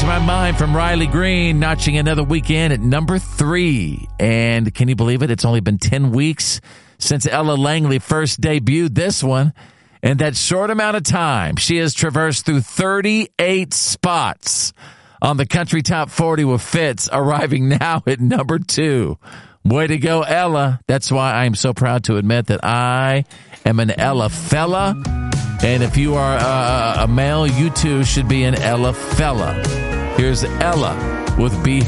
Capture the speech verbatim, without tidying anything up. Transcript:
My Mind from Riley Green, notching another weekend at number three. And can you believe it? It's only been ten weeks since Ella Langley first debuted this one. In that short amount of time, she has traversed through thirty-eight spots on the Country Top forty with Fitz, arriving now at number two. Way to go, Ella. That's why I am so proud to admit that I am an Ella fella. And if you are uh, a male, you too should be an Ella fella. Here's Ella with Be